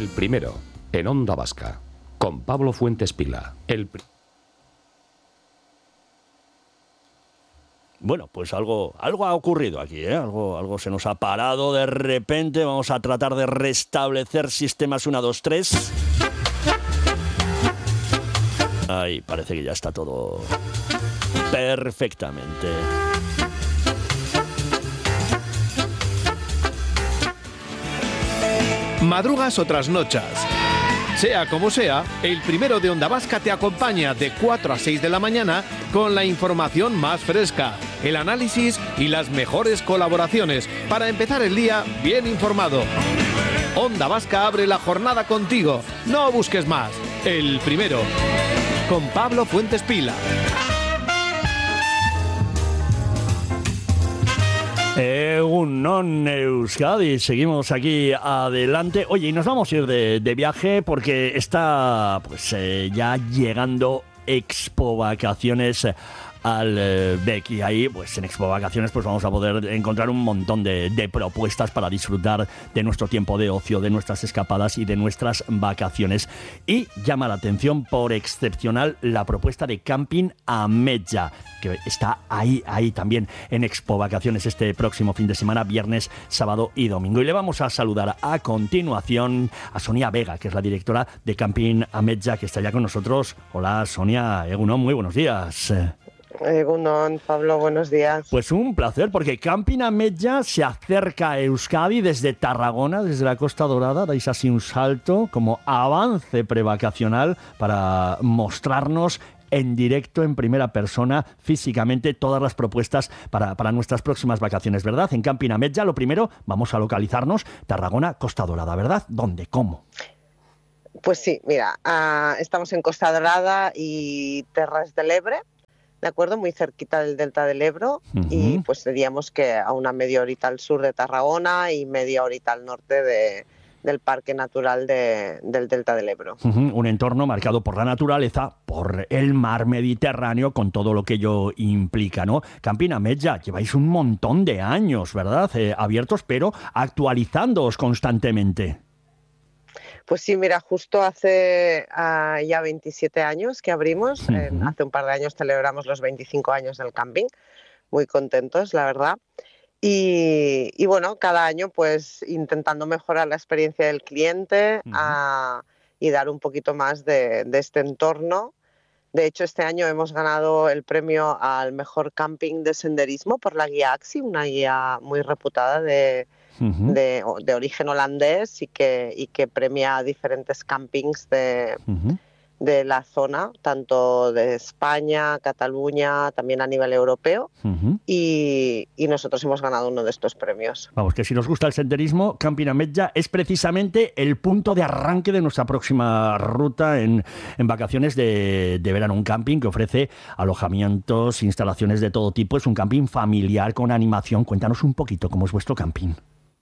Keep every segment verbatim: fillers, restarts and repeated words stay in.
El primero, en Onda Vasca, con Pablo Fuentes Pila. El pri- Bueno, pues algo, algo ha ocurrido aquí, ¿eh? Algo, algo se nos ha parado de repente. Vamos a tratar de restablecer sistemas uno, dos, tres. Ahí parece que ya está todo perfectamente. Madrugas o trasnochas. Sea como sea, el primero de Onda Vasca te acompaña de cuatro a seis de la mañana con la información más fresca, el análisis y las mejores colaboraciones para empezar el día bien informado. Onda Vasca abre la jornada contigo. No busques más. El primero, con Pablo Fuentes Pila. Egunon Euskadi, seguimos aquí adelante. Oye, y nos vamos a ir de, de viaje porque está pues eh, ya llegando Expo Vacaciones al eh, B E C, y ahí pues en Expo Vacaciones pues vamos a poder encontrar un montón de, de propuestas para disfrutar de nuestro tiempo de ocio, de nuestras escapadas y de nuestras vacaciones. Y llama la atención por excepcional la propuesta de Camping Ametlla, que está ahí, ahí también en Expo Vacaciones este próximo fin de semana, viernes, sábado y domingo. Y le vamos a saludar a continuación a Sonia Vega, que es la directora de Camping Ametlla, que está ya con nosotros. Hola Sonia, Egunon, muy buenos días. Egunon, Pablo, buenos días. Pues un placer, porque Camping Ametlla se acerca a Euskadi desde Tarragona, desde la Costa Dorada. Dais así un salto como avance prevacacional para mostrarnos en directo, en primera persona, físicamente, todas las propuestas para, para nuestras próximas vacaciones, ¿verdad? En Camping Ametlla, lo primero, vamos a localizarnos, Tarragona, Costa Dorada, ¿verdad? ¿Dónde? ¿Cómo? Pues sí, mira, uh, estamos en Costa Dorada y Terras del Ebre, ¿de acuerdo? Muy cerquita del Delta del Ebro. Uh-huh. Y pues diríamos que a una media horita al sur de Tarragona y media horita al norte de, del Parque Natural de, del Delta del Ebro. Uh-huh. Un entorno marcado por la naturaleza, por el mar Mediterráneo, con todo lo que ello implica, ¿no? Camping Ametlla, lleváis un montón de años, ¿verdad? Eh, abiertos, pero actualizándoos constantemente. Pues sí, mira, justo hace uh, ya veintisiete años que abrimos, uh-huh. eh, hace un par de años celebramos los veinticinco años del camping, muy contentos, la verdad. Y, y bueno, cada año pues intentando mejorar la experiencia del cliente uh-huh. uh, y dar un poquito más de, de este entorno. De hecho, este año hemos ganado el premio al mejor camping de senderismo por la guía AXI, una guía muy reputada de... Uh-huh. De, de origen holandés y que, y que premia diferentes campings de, uh-huh. de la zona, tanto de España, Cataluña, también a nivel europeo, uh-huh. y, y nosotros hemos ganado uno de estos premios. Vamos, que si nos gusta el senderismo, Camping Ametlla es precisamente el punto de arranque de nuestra próxima ruta en, en vacaciones de, de verano. Un camping que ofrece alojamientos, instalaciones de todo tipo, es un camping familiar con animación. Cuéntanos un poquito cómo es vuestro camping.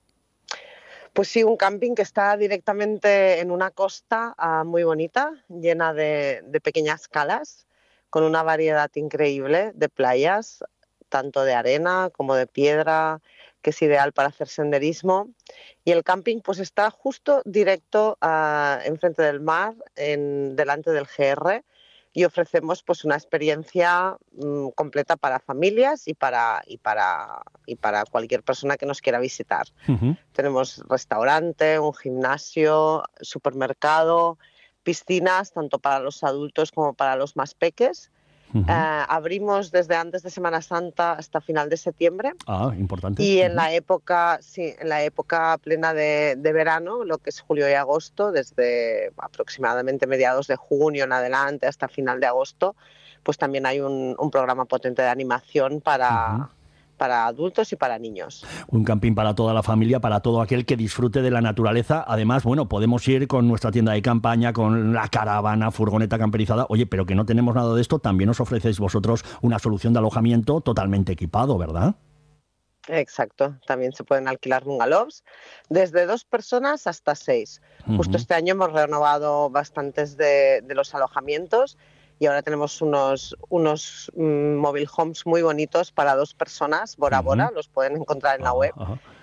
Pues sí, un camping que está directamente en una costa uh, muy bonita, llena de, de pequeñas calas, con una variedad increíble de playas, tanto de arena como de piedra, que es ideal para hacer senderismo. Y el camping pues está justo directo uh, enfrente del mar, en, delante del G R, y ofrecemos pues una experiencia mmm, completa para familias y para, y, para, y para cualquier persona que nos quiera visitar. Uh-huh. Tenemos restaurante, un gimnasio, supermercado, piscinas, tanto para los adultos como para los más peques. Uh-huh. Uh, abrimos desde antes de Semana Santa hasta final de septiembre. Ah, importante. Y en uh-huh. la época, sí, en la época plena de, de verano, lo que es julio y agosto, desde aproximadamente mediados de junio en adelante hasta final de agosto, pues también hay un, un programa potente de animación para... Uh-huh. para adultos y para niños. Un camping para toda la familia, para todo aquel que disfrute de la naturaleza. Además, bueno, podemos ir con nuestra tienda de campaña, con la caravana, furgoneta camperizada. Oye, pero que no tenemos nada de esto, también os ofrecéis vosotros una solución de alojamiento totalmente equipado, ¿verdad? Exacto, también se pueden alquilar bungalows desde dos personas hasta seis. Uh-huh. Justo este año hemos renovado bastantes de, de los alojamientos y ahora tenemos unos, unos mmm, mobile homes muy bonitos para dos personas, Bora Bora, uh-huh. los pueden encontrar en la web. Uh-huh.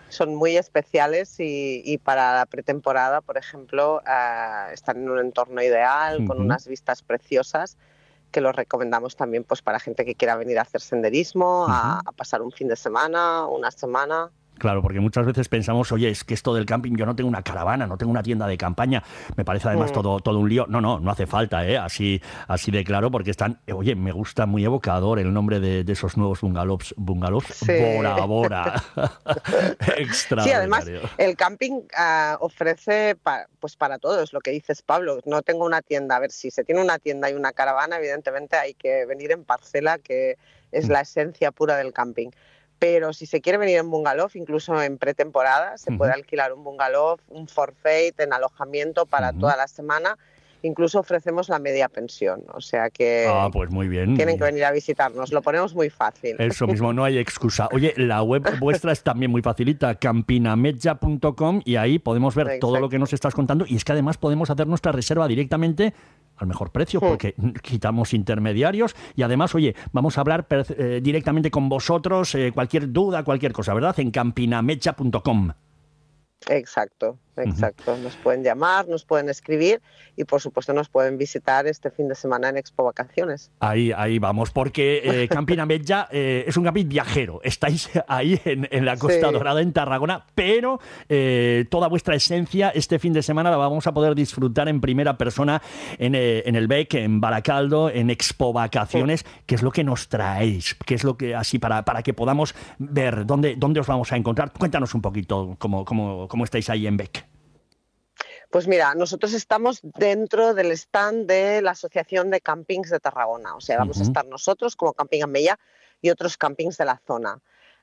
son muy especiales y, y para la pretemporada, por ejemplo, uh, están en un entorno ideal, uh-huh. con unas vistas preciosas, que los recomendamos también pues para gente que quiera venir a hacer senderismo, uh-huh. a, a pasar un fin de semana, una semana. Claro, porque muchas veces pensamos, oye, es que esto del camping, yo no tengo una caravana, no tengo una tienda de campaña, me parece además mm. todo, todo un lío. No, no, no hace falta, ¿eh? Así, así de claro, porque están, oye, me gusta muy evocador el nombre de, de esos nuevos bungalows, bungalows, sí. Bora Bora. Extraordinario. Sí, además, el camping uh, ofrece pa, pues para todos, lo que dices, Pablo, no tengo una tienda, a ver, si se tiene una tienda y una caravana, evidentemente hay que venir en parcela, que es mm. la esencia pura del camping. Pero si se quiere venir en bungalow, incluso en pretemporada, se uh-huh. puede alquilar un bungalow, un forfait en alojamiento para uh-huh. toda la semana. Incluso ofrecemos la media pensión, o sea que ah, pues muy bien. Tienen que venir a visitarnos, lo ponemos muy fácil. Eso mismo, no hay excusa. Oye, la web vuestra es también muy facilita, campinametja punto com, y ahí podemos ver Exacto. todo lo que nos estás contando, y es que además podemos hacer nuestra reserva directamente al mejor precio, porque mm. quitamos intermediarios y además, oye, vamos a hablar eh, directamente con vosotros, eh, cualquier duda, cualquier cosa, ¿verdad? En campinametja punto com. Exacto, exacto. Uh-huh. Nos pueden llamar, nos pueden escribir y por supuesto nos pueden visitar este fin de semana en Expo Vacaciones. Ahí, ahí vamos, porque eh, Campinametja eh, es un camping viajero. Estáis ahí en, en la Costa sí. Dorada, en Tarragona, pero eh, toda vuestra esencia este fin de semana la vamos a poder disfrutar en primera persona en, eh, en el B E C, en Baracaldo, en Expo Vacaciones. Sí. ¿Qué es lo que nos traéis? ¿Qué es lo que así para, para que podamos ver dónde, dónde os vamos a encontrar? Cuéntanos un poquito cómo, cómo ¿Cómo estáis ahí en B E C? Pues mira, nosotros estamos dentro del stand de la Asociación de Campings de Tarragona. O sea, vamos uh-huh. a estar nosotros como Camping Amella y otros campings de la zona.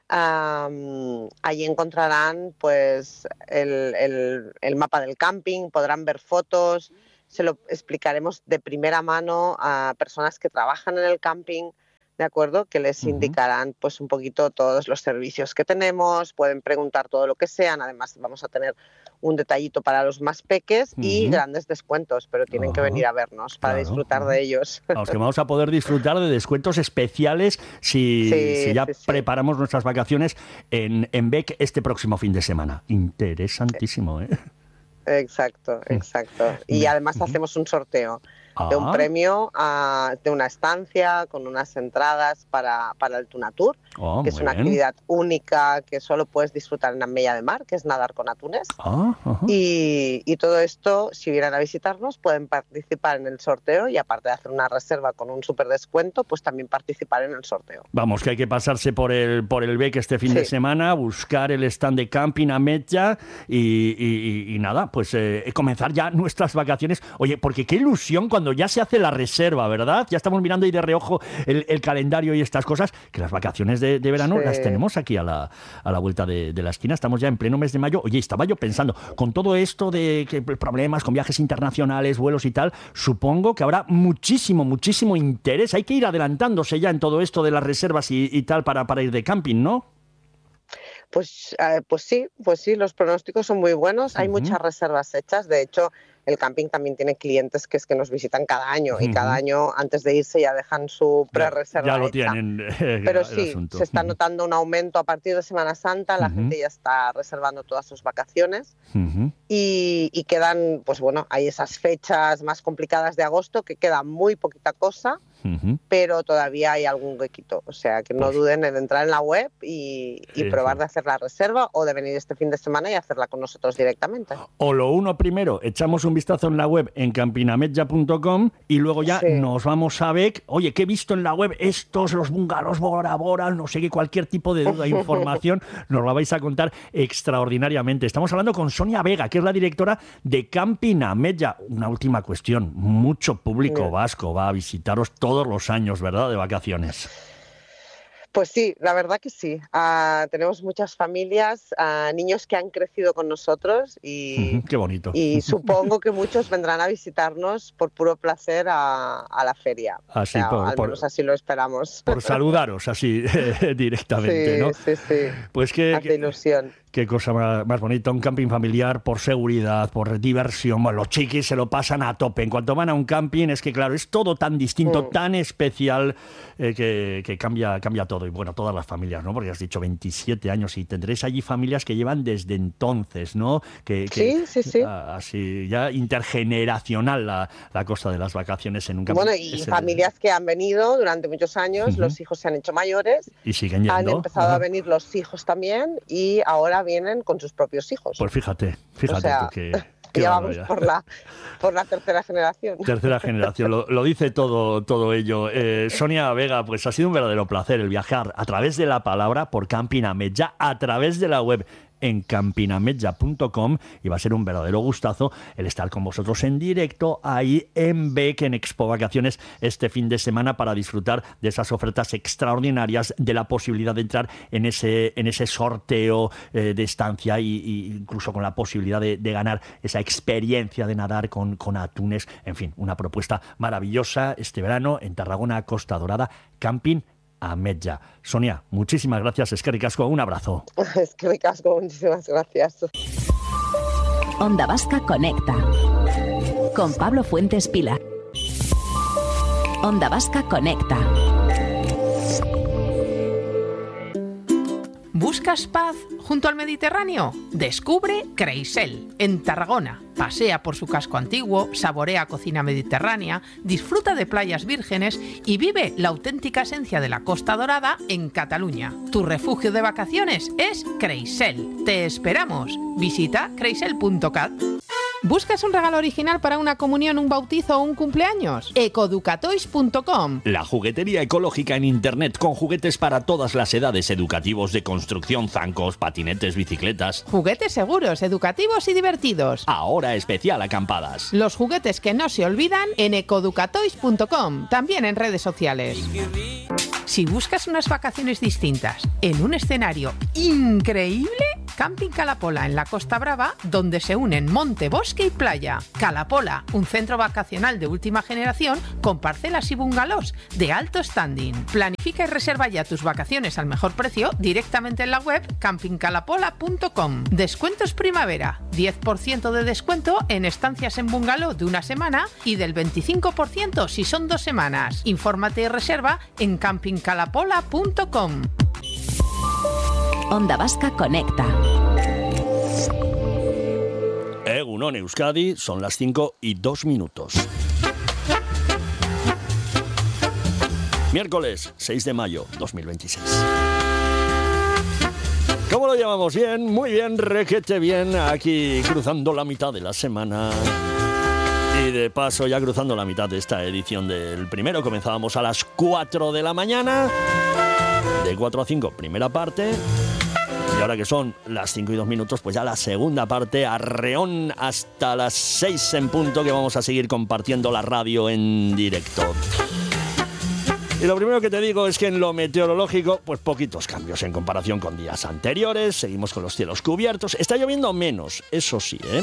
Um, allí encontrarán pues el, el, el mapa del camping, podrán ver fotos, se lo explicaremos de primera mano a personas que trabajan en el camping, ¿de acuerdo? Que les uh-huh. indicarán pues un poquito todos los servicios que tenemos, pueden preguntar todo lo que sean, además vamos a tener un detallito para los más peques uh-huh. y grandes descuentos, pero tienen uh-huh. que venir a vernos para claro. disfrutar uh-huh. de ellos. Vamos, que vamos a poder disfrutar de descuentos especiales si, sí, si ya sí, sí. preparamos nuestras vacaciones en, en B E C este próximo fin de semana. Interesantísimo, ¿eh? Exacto, exacto. Y además uh-huh. hacemos un sorteo ah. de un premio, uh, de una estancia con unas entradas para, para el Tuna Tour, oh, que es una bien. actividad única que solo puedes disfrutar en Amella de Mar, que es nadar con atunes. Ah, uh-huh. y, y todo esto, si vienen a visitarnos, pueden participar en el sorteo y aparte de hacer una reserva con un súper descuento, pues también participar en el sorteo. Vamos, que hay que pasarse por el, por el B E C este fin sí. de semana, buscar el stand de Campinametja y, y, y nada, pues eh, comenzar ya nuestras vacaciones. Oye, porque qué ilusión cuando ya se hace la reserva, ¿verdad? Ya estamos mirando ahí de reojo el, el calendario y estas cosas, que las vacaciones de, de verano sí. las tenemos aquí a la, a la vuelta de, de la esquina. Estamos ya en pleno mes de mayo. Oye, estaba yo pensando, con todo esto de que problemas con viajes internacionales, vuelos y tal, supongo que habrá muchísimo, muchísimo interés. Hay que ir adelantándose ya en todo esto de las reservas y, y tal para, para ir de camping, ¿no? Pues, eh, pues sí, pues sí, los pronósticos son muy buenos. Hay uh-huh. muchas reservas hechas. De hecho, el camping también tiene clientes que es que nos visitan cada año uh-huh. y cada año antes de irse ya dejan su pre-reserva. Ya, ya lo hecha. tienen. Eh, Pero sí, asunto. se está notando un aumento a partir de Semana Santa. La uh-huh. gente ya está reservando todas sus vacaciones uh-huh. y, y quedan, pues bueno, hay esas fechas más complicadas de agosto que queda muy poquita cosa. Uh-huh. Pero todavía hay algún huequito, o sea que no pues, duden en entrar en la web y, y probar de hacer la reserva o de venir este fin de semana y hacerla con nosotros directamente. O lo uno primero, echamos un vistazo en la web en campinametja punto com y luego ya sí. nos vamos a B E C. Oye, que he visto en la web estos, los bungalows, Bora Bora, no sé qué, cualquier tipo de duda, información, nos la vais a contar extraordinariamente. Estamos hablando con Sonia Vega, que es la directora de Campinametja. Una última cuestión, mucho público sí. vasco va a visitaros todos los años, ¿verdad?, de vacaciones. Pues sí, la verdad que sí. Uh, tenemos muchas familias, uh, niños que han crecido con nosotros y, qué bonito. Y supongo que muchos vendrán a visitarnos por puro placer a, a la feria. Así, o sea, por, al menos por, así lo esperamos. Por saludaros así directamente, sí, ¿no? Sí, sí, pues que, hace ilusión. Qué cosa más, más bonita, un camping familiar por seguridad, por diversión. Bueno, los chiquis se lo pasan a tope. En cuanto van a un camping, es que claro, es todo tan distinto, mm. tan especial, eh, que, que cambia, cambia todo. Y bueno, todas las familias, ¿no? Porque has dicho veintisiete años y tendréis allí familias que llevan desde entonces, ¿no? Que, que, sí, sí, sí. Así, ya intergeneracional la, la cosa de las vacaciones en un camping. Bueno, y familias el... que han venido durante muchos años, uh-huh. los hijos se han hecho mayores. Y siguen yendo. Han empezado uh-huh. a venir los hijos también y ahora vienen con sus propios hijos. Pues fíjate, fíjate o sea, que, que ya vamos por la, por la tercera generación. Tercera generación, lo, lo dice todo, todo ello. Eh, Sonia Vega, pues ha sido un verdadero placer el viajar a través de la palabra por Camping Ametlla, a través de la web en camping ametlla punto com, y va a ser un verdadero gustazo el estar con vosotros en directo ahí en Bec, en Expo Vacaciones, este fin de semana, para disfrutar de esas ofertas extraordinarias, de la posibilidad de entrar en ese, en ese sorteo eh, de estancia y, y incluso con la posibilidad de, de ganar esa experiencia de nadar con, con atunes. En fin, una propuesta maravillosa este verano en Tarragona, Costa Dorada, Camping Ametlla. Sonia, muchísimas gracias. Eskerrik asko, un abrazo. Eskerrik asko, muchísimas gracias. Onda Vasca Conecta con Pablo Fuentes Pila. Onda Vasca Conecta. ¿Buscas paz junto al Mediterráneo? Descubre Creisel en Tarragona. Pasea por su casco antiguo, saborea cocina mediterránea, disfruta de playas vírgenes y vive la auténtica esencia de la Costa Dorada en Cataluña. Tu refugio de vacaciones es Creisel. Te esperamos. Visita creisel punto cat. ¿Buscas un regalo original para una comunión, un bautizo o un cumpleaños? ecoducatoys punto com. La juguetería ecológica en internet con juguetes para todas las edades, educativos, de construcción, zancos, patinetes, bicicletas. Juguetes seguros, educativos y divertidos. Ahora especial acampadas. Los juguetes que no se olvidan en ecoducatoys punto com, también en redes sociales. Si buscas unas vacaciones distintas en un escenario increíble, Camping Calapola en la Costa Brava, donde se unen monte, bosque y playa. Calapola, un centro vacacional de última generación con parcelas y bungalows de alto standing. Planifica y reserva ya tus vacaciones al mejor precio directamente en la web camping calapola punto com. Descuentos primavera, diez por ciento de descuento en estancias en bungalow de una semana y del veinticinco por ciento si son dos semanas. Infórmate y reserva en camping calapola punto com. Onda Vasca Conecta. Egunon Euskadi, son las cinco y dos minutos. Miércoles seis de mayo dos mil veintiséis. ¿Cómo lo llamamos? Bien, muy bien, requete bien, aquí cruzando la mitad de la semana. Y de paso, ya cruzando la mitad de esta edición del primero, comenzábamos a las cuatro de la mañana. De cuatro a cinco, primera parte. Y ahora que son las cinco y dos minutos, pues ya la segunda parte, arreón hasta las seis en punto, que vamos a seguir compartiendo la radio en directo. Y lo primero que te digo es que en lo meteorológico, pues poquitos cambios en comparación con días anteriores. Seguimos con los cielos cubiertos. Está lloviendo menos, eso sí, ¿eh?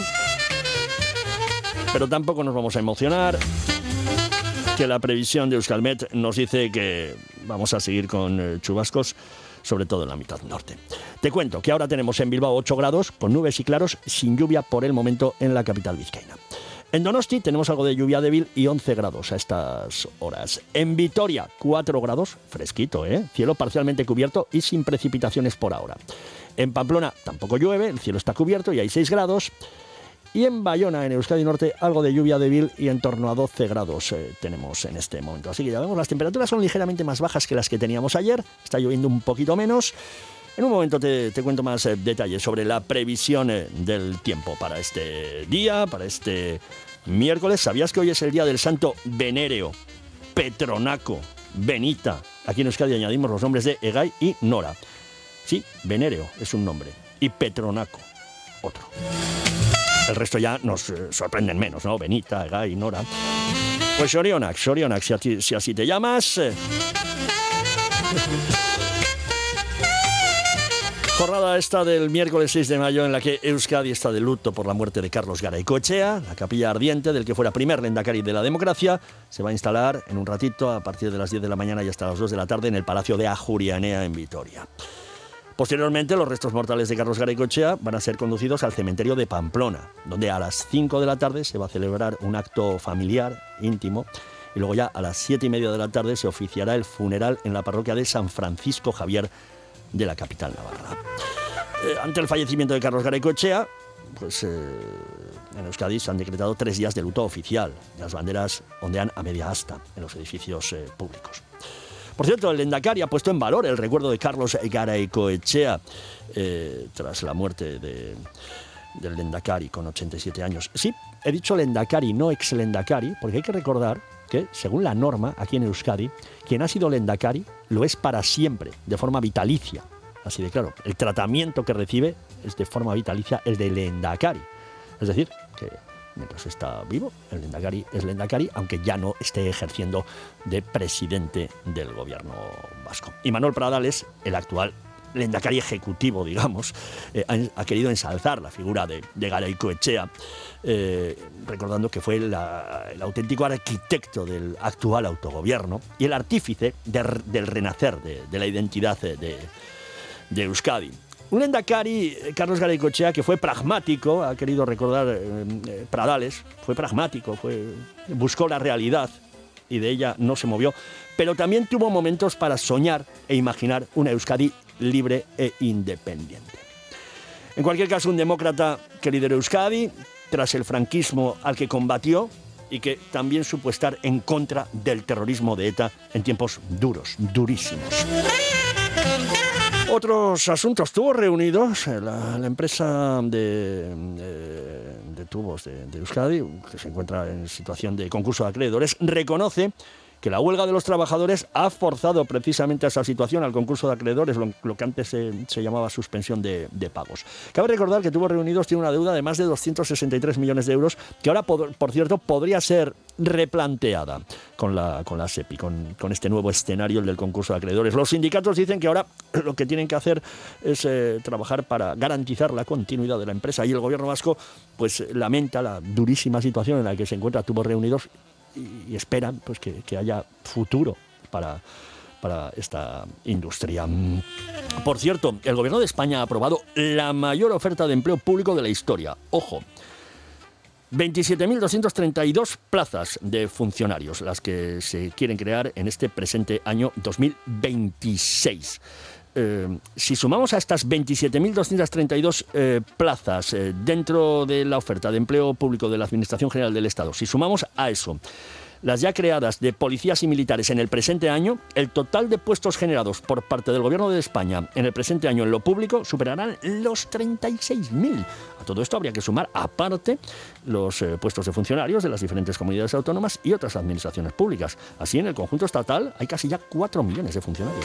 Pero tampoco nos vamos a emocionar, que la previsión de Euskalmet nos dice que vamos a seguir con eh, chubascos, sobre todo en la mitad norte. Te cuento que ahora tenemos en Bilbao ocho grados, con nubes y claros, sin lluvia por el momento en la capital vizcaína. En Donosti tenemos algo de lluvia débil y once grados a estas horas. En Vitoria, cuatro grados, fresquito, ¿eh? Cielo parcialmente cubierto y sin precipitaciones por ahora. En Pamplona tampoco llueve, el cielo está cubierto y hay seis grados. Y en Bayona, en Euskadi Norte, algo de lluvia débil y en torno a doce grados eh, tenemos en este momento. Así que ya vemos, las temperaturas son ligeramente más bajas que las que teníamos ayer. Está lloviendo un poquito menos. En un momento te, te cuento más eh, detalles sobre la previsión eh, del tiempo para este día, para este miércoles. ¿Sabías que hoy es el día del santo Venéreo, Petronaco, Benita? Aquí en Euskadi añadimos los nombres de Egay y Nora. Sí, Venéreo es un nombre y Petronaco otro. El resto ya nos eh, sorprenden menos, ¿no? Benita, Egay, Nora. Pues Sorionak, Sorionak, si, ti, si así te llamas. Eh. Jornada esta del miércoles seis de mayo en la que Euskadi está de luto por la muerte de Carlos Garaycoechea. La capilla ardiente del que fuera primer lehendakari de la democracia se va a instalar en un ratito a partir de las diez de la mañana y hasta las dos de la tarde en el Palacio de Ajuria Enea en Vitoria. Posteriormente, los restos mortales de Carlos Garaikoetxea van a ser conducidos al cementerio de Pamplona, donde a las cinco de la tarde se va a celebrar un acto familiar, íntimo, y luego ya a las siete y media de la tarde se oficiará el funeral en la parroquia de San Francisco Javier de la capital navarra. Eh, ante el fallecimiento de Carlos Garaikoetxea, pues eh, en Euskadi se han decretado tres días de luto oficial. Las banderas ondean a media asta en los edificios eh, públicos. Por cierto, el Lehendakari ha puesto en valor el recuerdo de Carlos Garaikoetxea eh, tras la muerte de, del Lehendakari con ochenta y siete años. Sí, he dicho Lehendakari, no ex-Lehendakari, porque hay que recordar que, según la norma, aquí en Euskadi, quien ha sido Lehendakari lo es para siempre, de forma vitalicia. Así de claro, el tratamiento que recibe es de forma vitalicia el de Lehendakari. Es decir, que mientras está vivo, el Lehendakari es Lehendakari, aunque ya no esté ejerciendo de presidente del gobierno vasco. Y Manuel Pradales, el actual Lehendakari ejecutivo, digamos, eh, ha, ha querido ensalzar la figura de, de Garaikoetxea, eh, recordando que fue la, el auténtico arquitecto del actual autogobierno y el artífice de, del renacer de, de la identidad de, de Euskadi. Un Lehendakari, Carlos Garaikoetxea, que fue pragmático, ha querido recordar eh, Pradales, fue pragmático, fue, buscó la realidad y de ella no se movió, pero también tuvo momentos para soñar e imaginar una Euskadi libre e independiente. En cualquier caso, un demócrata que lideró Euskadi tras el franquismo al que combatió y que también supo estar en contra del terrorismo de ETA en tiempos duros, durísimos. Otros asuntos. Tuvo reunidos la, la empresa de, de, de tubos de, de Euskadi, que se encuentra en situación de concurso de acreedores, reconoce que la huelga de los trabajadores ha forzado precisamente a esa situación, al concurso de acreedores, lo, lo que antes se, se llamaba suspensión de, de pagos. Cabe recordar que Tubos Reunidos tiene una deuda de más de doscientos sesenta y tres millones de euros, que ahora, por, por cierto, podría ser replanteada con la, con la SEPI, con, con este nuevo escenario, el del concurso de acreedores. Los sindicatos dicen que ahora lo que tienen que hacer es eh, trabajar para garantizar la continuidad de la empresa, y el gobierno vasco pues lamenta la durísima situación en la que se encuentra Tubos Reunidos y esperan pues que, que haya futuro para, para esta industria. Por cierto, el gobierno de España ha aprobado la mayor oferta de empleo público de la historia. Ojo, veintisiete mil doscientas treinta y dos plazas de funcionarios, las que se quieren crear en este presente año dos mil veintiséis. Eh, si sumamos a estas veintisiete mil doscientas treinta y dos eh, plazas eh, dentro de la oferta de empleo público de la Administración General del Estado, si sumamos a eso las ya creadas de policías y militares en el presente año, el total de puestos generados por parte del Gobierno de España en el presente año en lo público superarán los treinta y seis mil. A todo esto habría que sumar aparte los eh, puestos de funcionarios de las diferentes comunidades autónomas y otras administraciones públicas. Así, en el conjunto estatal hay casi ya cuatro millones de funcionarios.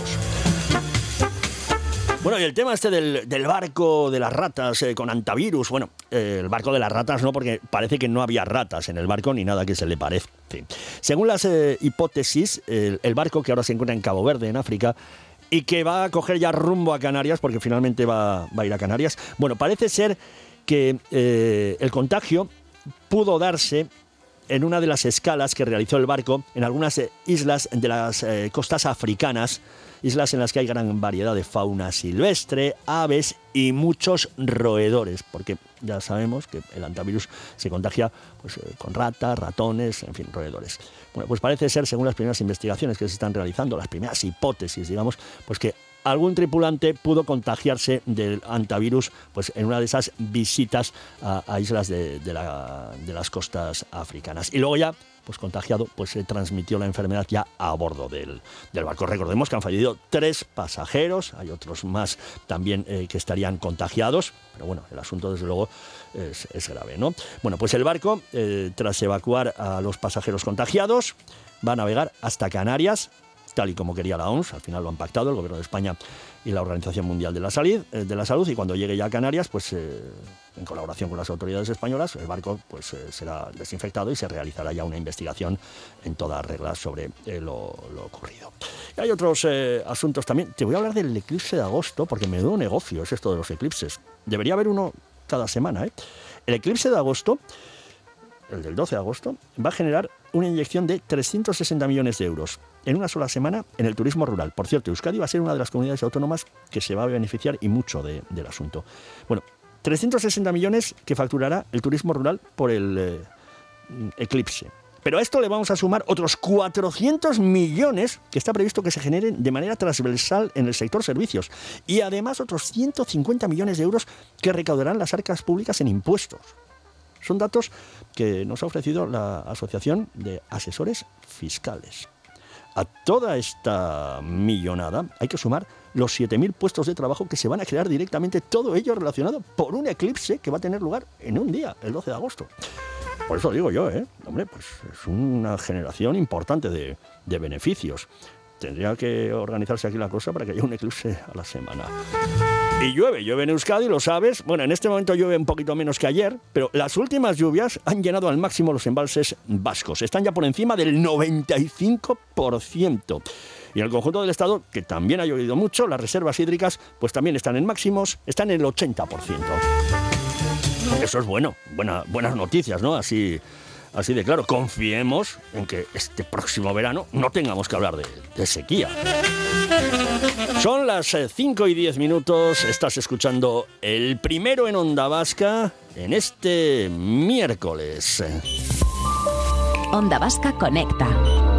Bueno, y el tema este del, del barco de las ratas eh, con antivirus, bueno, eh, el barco de las ratas no, porque parece que no había ratas en el barco ni nada que se le parezca. Según las eh, hipótesis, el, el barco que ahora se encuentra en Cabo Verde, en África, y que va a coger ya rumbo a Canarias, porque finalmente va, va a ir a Canarias, bueno, parece ser que eh, el contagio pudo darse en una de las escalas que realizó el barco en algunas eh, islas de las eh, costas africanas, islas en las que hay gran variedad de fauna silvestre, aves y muchos roedores, porque ya sabemos que el antivirus se contagia pues, eh, con ratas, ratones, en fin, roedores. Bueno, pues parece ser, según las primeras investigaciones que se están realizando, las primeras hipótesis, digamos, pues que algún tripulante pudo contagiarse del antivirus pues, en una de esas visitas a, a islas de, de, la, de las costas africanas. Y luego ya, pues contagiado, pues se transmitió la enfermedad ya a bordo del, del barco. Recordemos que han fallecido tres pasajeros, hay otros más también eh, que estarían contagiados, pero bueno, el asunto desde luego es, es grave, ¿no? Bueno, pues el barco, eh, tras evacuar a los pasajeros contagiados, va a navegar hasta Canarias, tal y como quería la O M S, al final lo han pactado el Gobierno de España y la Organización Mundial de la Salud, eh, de la Salud, y cuando llegue ya a Canarias, pues eh, en colaboración con las autoridades españolas, el barco pues eh, será desinfectado y se realizará ya una investigación en toda regla sobre eh, lo, lo ocurrido. Y hay otros eh, asuntos también. Te voy a hablar del eclipse de agosto, porque menudo negocio es esto de los eclipses. Debería haber uno cada semana, ¿eh? El eclipse de agosto el del doce de agosto, va a generar una inyección de trescientos sesenta millones de euros en una sola semana en el turismo rural. Por cierto, Euskadi va a ser una de las comunidades autónomas que se va a beneficiar y mucho de, del asunto. Bueno, trescientos sesenta millones que facturará el turismo rural por el eh, eclipse. Pero a esto le vamos a sumar otros cuatrocientos millones que está previsto que se generen de manera transversal en el sector servicios. Y además otros ciento cincuenta millones de euros que recaudarán las arcas públicas en impuestos. Son datos que nos ha ofrecido la Asociación de Asesores Fiscales. A toda esta millonada hay que sumar los siete mil puestos de trabajo que se van a crear directamente, todo ello relacionado por un eclipse que va a tener lugar en un día, el doce de agosto. Por eso digo yo, ¿eh? Hombre, pues es una generación importante de, de beneficios. Tendría que organizarse aquí la cosa para que haya un eclipse a la semana. Y llueve, llueve en Euskadi, lo sabes. Bueno, en este momento llueve un poquito menos que ayer, pero las últimas lluvias han llenado al máximo los embalses vascos. Están ya por encima del noventa y cinco por ciento. Y en el conjunto del estado, que también ha llovido mucho, las reservas hídricas pues también están en máximos, están en el ochenta por ciento. Eso es bueno, buena, buenas noticias, ¿no? Así, así de claro. Confiemos en que este próximo verano no tengamos que hablar de, de sequía. Son las cinco y diez minutos, estás escuchando El Primero en Onda Vasca en este miércoles. Onda Vasca Conecta.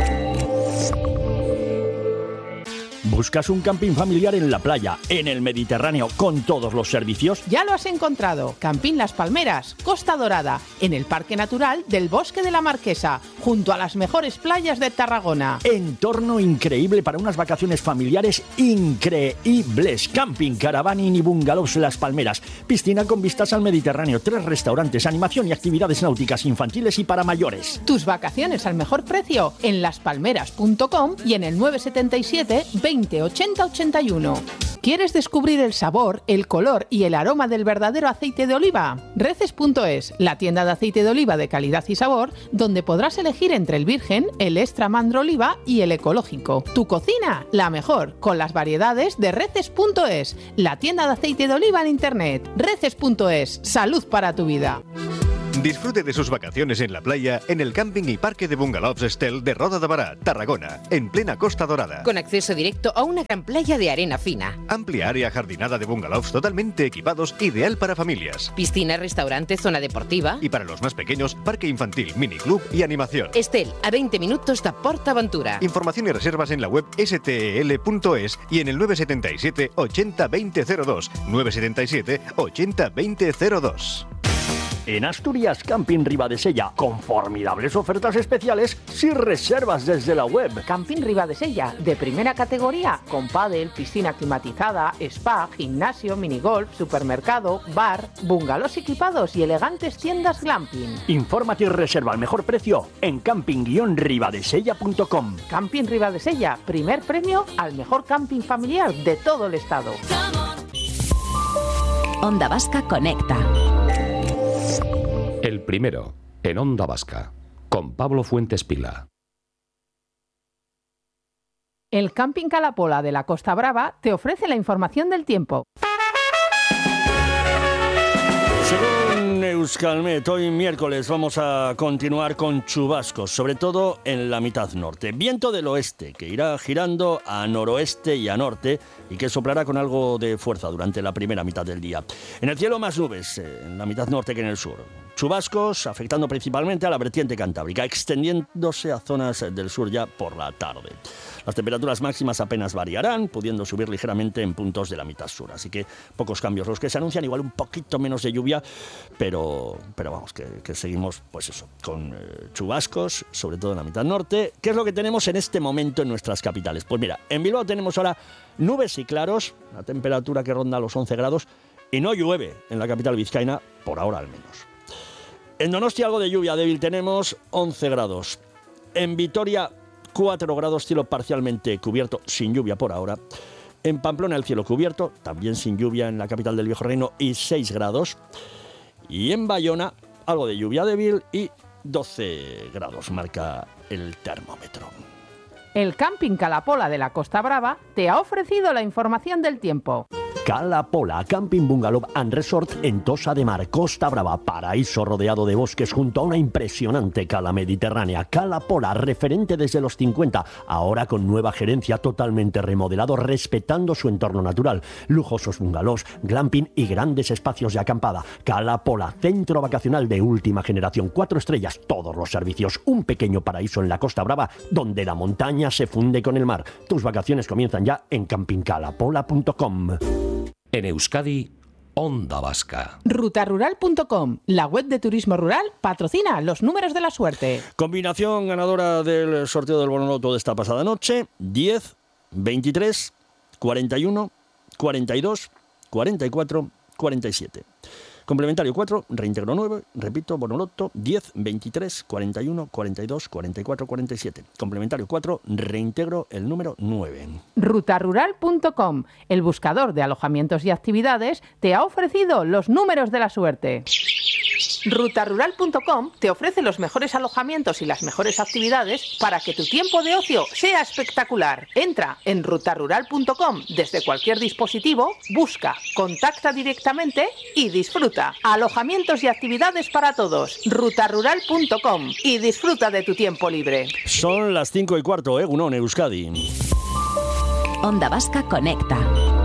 ¿Buscas un camping familiar en la playa, en el Mediterráneo, con todos los servicios? Ya lo has encontrado. Camping Las Palmeras, Costa Dorada, en el Parque Natural del Bosque de la Marquesa, junto a las mejores playas de Tarragona. Entorno increíble para unas vacaciones familiares increíbles. Camping, caravaning y bungalows Las Palmeras. Piscina con vistas al Mediterráneo, tres restaurantes, animación y actividades náuticas infantiles y para mayores. Tus vacaciones al mejor precio en las palmeras punto com y en el nueve siete siete, veinte, ochenta, ochenta y uno. ¿Quieres descubrir el sabor, el color y el aroma del verdadero aceite de oliva? Reces punto es, la tienda de aceite de oliva de calidad y sabor, donde podrás elegir entre el virgen, el extra mandro oliva y el ecológico. Tu cocina, la mejor, con las variedades de Reces punto es, la tienda de aceite de oliva en internet. Reces punto es, salud para tu vida. Disfrute de sus vacaciones en la playa en el camping y parque de bungalows Estel de Roda de Bará, Tarragona, en plena Costa Dorada. Con acceso directo a una gran playa de arena fina. Amplia área jardinada de bungalows totalmente equipados, ideal para familias. Piscina, restaurante, zona deportiva. Y para los más pequeños, parque infantil, miniclub y animación. Estel, a veinte minutos de PortAventura. Información y reservas en la web ese te e ele punto es y en el nueve siete siete, ochenta, veinte cero dos. nueve siete siete, ochenta, veinte cero dos. En Asturias, Camping Ribadesella, con formidables ofertas especiales si reservas desde la web. Camping Ribadesella, de primera categoría, con pádel, piscina climatizada, spa, gimnasio, minigolf, supermercado, bar, bungalows equipados y elegantes tiendas glamping. Infórmate y reserva al mejor precio en camping guion ribadesella punto com. Camping Ribadesella, primer premio al mejor camping familiar de todo el estado. Onda Vasca Conecta. El Primero en Onda Vasca, con Pablo Fuentes Pila. El Camping Calapola de la Costa Brava te ofrece la información del tiempo. Según Euskalmet, hoy miércoles vamos a continuar con chubascos, sobre todo en la mitad norte. Viento del oeste, que irá girando a noroeste y a norte y que soplará con algo de fuerza durante la primera mitad del día. En el cielo más nubes, en la mitad norte que en el sur. Chubascos afectando principalmente a la vertiente cantábrica, extendiéndose a zonas del sur ya por la tarde. Las temperaturas máximas apenas variarán, pudiendo subir ligeramente en puntos de la mitad sur. Así que pocos cambios los que se anuncian, igual un poquito menos de lluvia, pero, pero vamos, que, que seguimos pues eso, con eh, chubascos, sobre todo en la mitad norte. ¿Qué es lo que tenemos en este momento en nuestras capitales? Pues mira, en Bilbao tenemos ahora nubes y claros, una temperatura que ronda los once grados, y no llueve en la capital vizcaína, por ahora al menos. En Donostia algo de lluvia débil tenemos, once grados. En Vitoria, cuatro grados, cielo parcialmente cubierto, sin lluvia por ahora. En Pamplona el cielo cubierto, también sin lluvia en la capital del Viejo Reino, y seis grados. Y en Bayona algo de lluvia débil y doce grados marca el termómetro. El Camping Calapola de la Costa Brava te ha ofrecido la información del tiempo. Cala Pola, Camping Bungalow and Resort en Tossa de Mar, Costa Brava, paraíso rodeado de bosques junto a una impresionante cala mediterránea. Cala Pola, referente desde los cincuenta, ahora con nueva gerencia, totalmente remodelado, respetando su entorno natural. Lujosos bungalows, glamping y grandes espacios de acampada. Cala Pola, centro vacacional de última generación, cuatro estrellas, todos los servicios, un pequeño paraíso en la Costa Brava, donde la montaña se funde con el mar. Tus vacaciones comienzan ya en camping cala pola punto com. En Euskadi, Onda Vasca. ruta rural punto com, la web de turismo rural, patrocina los números de la suerte. Combinación ganadora del sorteo del Bonoloto de esta pasada noche: diez, veintitrés, cuarenta y uno, cuarenta y dos, cuarenta y cuatro, cuarenta y siete. Complementario cuatro, reintegro nueve, repito, Bonoloto diez, veintitrés, cuarenta y uno, cuarenta y dos, cuarenta y cuatro, cuarenta y siete. Complementario cuatro, reintegro el número nueve. ruta rural punto com, el buscador de alojamientos y actividades, te ha ofrecido los números de la suerte. ruta rural punto com te ofrece los mejores alojamientos y las mejores actividades para que tu tiempo de ocio sea espectacular. Entra en ruta rural punto com desde cualquier dispositivo, busca, contacta directamente y disfruta. Alojamientos y actividades para todos. ruta rural punto com y disfruta de tu tiempo libre. Son las cinco y cuarto, Egunon, Euskadi. Onda Vasca Conecta.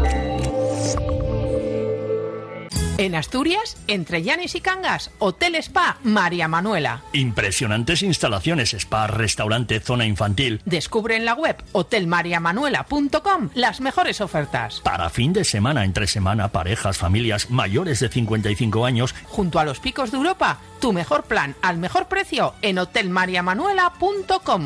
En Asturias, entre Llanes y Cangas, Hotel Spa María Manuela. Impresionantes instalaciones, spa, restaurante, zona infantil. Descubre en la web hotel maria manuela punto com las mejores ofertas. Para fin de semana, entre semana, parejas, familias mayores de cincuenta y cinco años. Junto a los picos de Europa, tu mejor plan al mejor precio en hotel maria manuela punto com.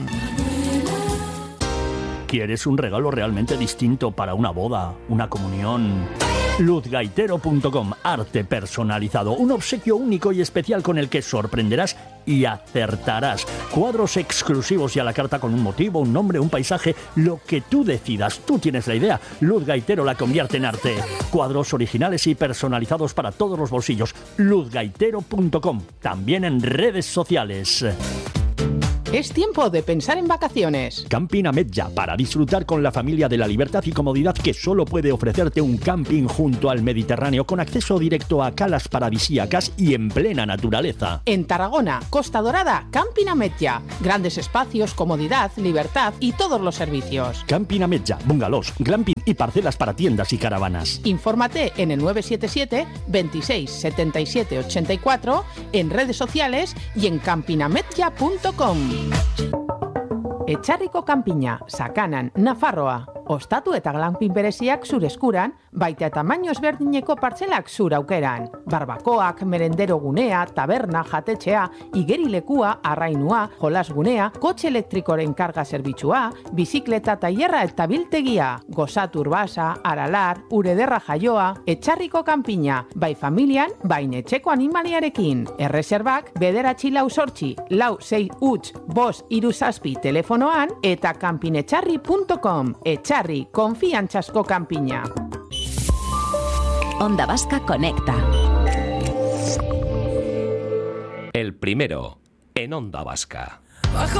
¿Quieres un regalo realmente distinto para una boda, una comunión? luz gaitero punto com, arte personalizado, un obsequio único y especial con el que sorprenderás y acertarás. Cuadros exclusivos y a la carta con un motivo, un nombre, un paisaje, lo que tú decidas. Tú tienes la idea. Luz Gaitero la convierte en arte. Cuadros originales y personalizados para todos los bolsillos. luz gaitero punto com, también en redes sociales. Es tiempo de pensar en vacaciones. Camping Ametlla, para disfrutar con la familia de la libertad y comodidad que solo puede ofrecerte un camping junto al Mediterráneo, con acceso directo a calas paradisíacas y en plena naturaleza. En Tarragona, Costa Dorada, Camping Ametlla. Grandes espacios, comodidad, libertad y todos los servicios. Camping Ametlla, bungalows, glamping y parcelas para tiendas y caravanas. Infórmate en el nueve siete siete, veintiséis, setenta y siete, ochenta y cuatro, en redes sociales y en camping ametlla punto com. Etxarriko kanpina, Sakanan, Nafarroa. Ostatu eta glampin bereziak zure eskuran, baita eta tamaino ezberdineko partzelak zure aukeran. Barbakoak, merendero gunea, taberna, jatetxea, igerilekua, arrainua, jolasgunea, kotxe elektrikoren karga zerbitzua, bizikleta tailerra eta biltegia, gozatu urbasa, aralar, urederra jaioa, Etxarriko kanpina, bai familian, bai etxeko animaliarekin. Erreserbak, bederatzi lau sortzi, lau sei huts, bost hiru zazpi telefonoan eta campinetxarri punto com. Etxarri, konfiantzazko kanpina. Onda Vasca Conecta. El primero en Onda Vasca.